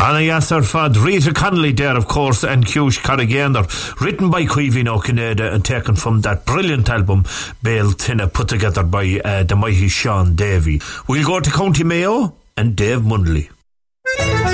Anna Yasser Fad, Rita Connolly there, of course, and Cush Carrigander, written by Cuivin O'Kineda and taken from that brilliant album Bale Tinna, put together by the mighty Sean Davey. We'll go to County Mayo and Dave Mundley.